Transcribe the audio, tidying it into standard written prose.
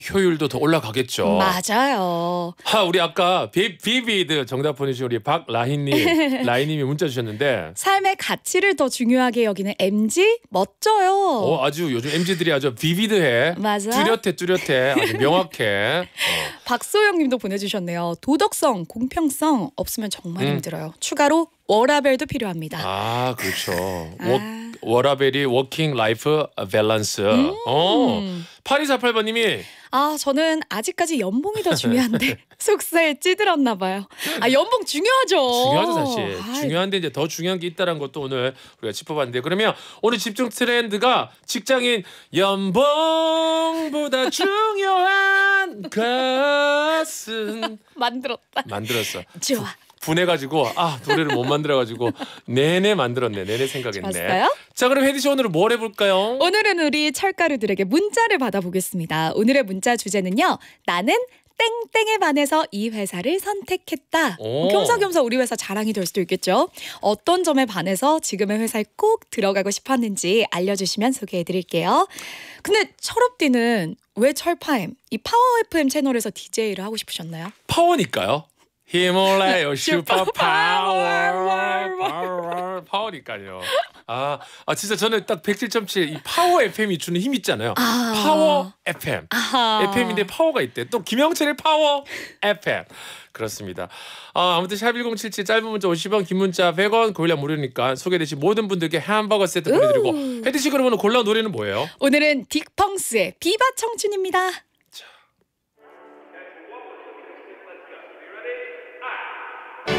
효율도 더 올라가겠죠. 맞아요. 우리 아까 비비드 정답 보내주신 우리 박라희님, 라희님이 문자 주셨는데 삶의 가치를 더 중요하게 여기는 MG 멋져요. 아주 요즘 MZ들이 아주 비비드해. 맞아. 뚜렷해, 아주 명확해. 박소영님도 보내주셨네요. 도덕성, 공평성 없으면 정말 힘들어요. 추가로 워라벨도 필요합니다. 그렇죠. 워라벨이 워킹 라이프 밸런스. 8248번님이 저는 아직까지 연봉이 더 중요한데 속살 찌들었나 봐요. 연봉 중요하죠. 중요하죠 사실. 중요한데 이제 더 중요한 게 있다는 것도 오늘 우리가 짚어봤는데 그러면 오늘 집중 트렌드가 직장인 연봉보다 중요한 것은 만들었어. 좋아. 분해가지고 노래를 못 만들어가지고 내내 만들었네. 내내 생각했네. 좋았어요? 자 그럼 혜디 씨 오늘은 뭘 해볼까요? 오늘은 우리 철가루들에게 문자를 받아보겠습니다. 오늘의 문자 주제는요. 나는 땡땡에 반해서 이 회사를 선택했다. 겸사겸사 우리 회사 자랑이 될 수도 있겠죠. 어떤 점에 반해서 지금의 회사에 꼭 들어가고 싶었는지 알려주시면 소개해드릴게요. 근데 철업디는 왜 철파임, 이 파워 FM 채널에서 DJ를 하고 싶으셨나요? 파워니까요. 힘을 내요 슈퍼파워 파워니까요. 진짜 저는 딱 107.7 이 파워 FM이 주는 힘 있잖아요. 파워 FM. FM인데 파워가 있대. 또 김영철의 파워 FM. 그렇습니다. 아무튼 샵1077 짧은 문자 50원 긴 문자 100원 고일라 무료니까 소개되신 모든 분들께 햄버거 세트 보내드리고 혜디 씨 그러면 골라온 노래는 뭐예요? 오늘은 딕펑스의 비바 청춘입니다.